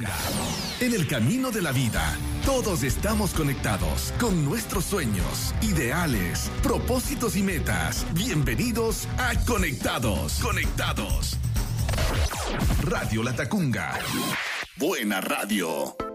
Tacunga. En el camino de la vida, todos estamos conectados con nuestros sueños, ideales, propósitos y metas. Bienvenidos a Conectados. Conectados. Radio La Tacunga. Buena radio.